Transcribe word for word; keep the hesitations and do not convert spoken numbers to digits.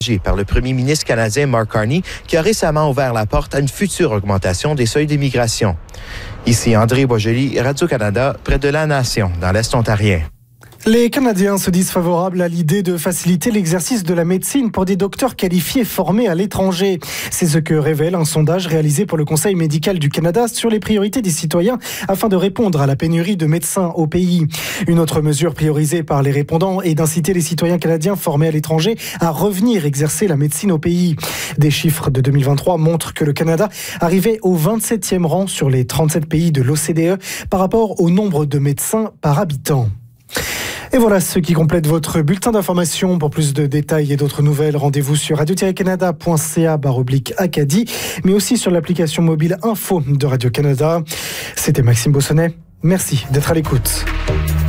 par le premier ministre canadien Mark Carney, qui a récemment ouvert la porte à une future augmentation des seuils d'immigration. Ici André Boisjoli, Radio-Canada, près de la Nation, dans l'Est ontarien. Les Canadiens se disent favorables à l'idée de faciliter l'exercice de la médecine pour des docteurs qualifiés formés à l'étranger. C'est ce que révèle un sondage réalisé pour le Conseil médical du Canada sur les priorités des citoyens afin de répondre à la pénurie de médecins au pays. Une autre mesure priorisée par les répondants est d'inciter les citoyens canadiens formés à l'étranger à revenir exercer la médecine au pays. Des chiffres de deux mille vingt-trois montrent que le Canada arrivait au vingt-septième rang sur les trente-sept pays de l'O C D E par rapport au nombre de médecins par habitant. Et voilà ce qui complète votre bulletin d'information. Pour plus de détails et d'autres nouvelles, rendez-vous sur radio tiret canada point c a barre oblique Acadie, mais aussi sur l'application mobile Info de Radio-Canada. C'était Maxime Bossonnet. Merci d'être à l'écoute.